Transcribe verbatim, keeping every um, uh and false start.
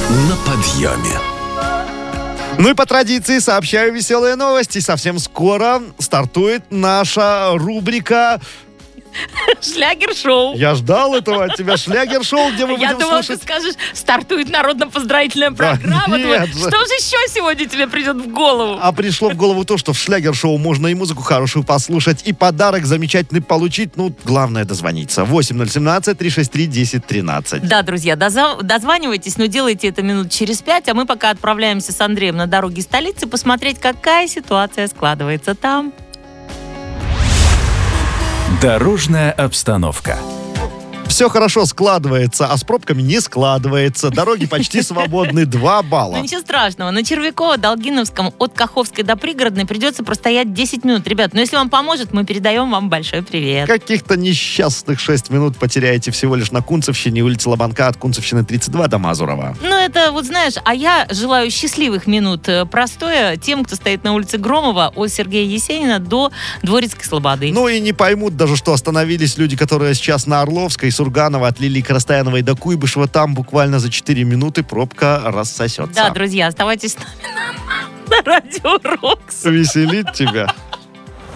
на подъеме. Ну и по традиции сообщаю веселые новости. Совсем скоро стартует наша рубрика... Шлягер-шоу. Я ждал этого от тебя. Шлягер-шоу, где мы Я будем думала, слушать... ты скажешь, стартует народно-поздравительная программа. нет Думаю, же. что же еще сегодня тебе придет в голову? А пришло в голову то, что в шлягер-шоу можно и музыку хорошую послушать, и подарок замечательный получить. Ну, главное дозвониться. восемь ноль один семь три шесть три десять тринадцать. Да, друзья, доза- дозванивайтесь, но делайте это минут через пять, а мы пока отправляемся с Андреем на дороги столицы посмотреть, какая ситуация складывается там. Дорожная обстановка. Все хорошо складывается, а с пробками не складывается. Дороги почти свободны. Два балла. Ну ничего страшного. На Червякова-Долгиновском от Каховской до Пригородной придется простоять десять минут. Ребят, ну если вам поможет, мы передаем вам большой привет. Каких-то несчастных шесть минут потеряете всего лишь на Кунцевщине, улице Лобанка от Кунцевщины тридцать два до Мазурова. Ну это вот знаешь, а я желаю счастливых минут э, простоя тем, кто стоит на улице Громова от Сергея Есенина до Дворецкой Слободы. Ну и не поймут даже, что остановились люди, которые сейчас на Орловской, Сурганова, от Лилии Крастаяновой до Куйбышева. Там буквально за четыре минуты пробка рассосется. Да, друзья, оставайтесь с нами на, на Радио Рокс. Веселит тебя.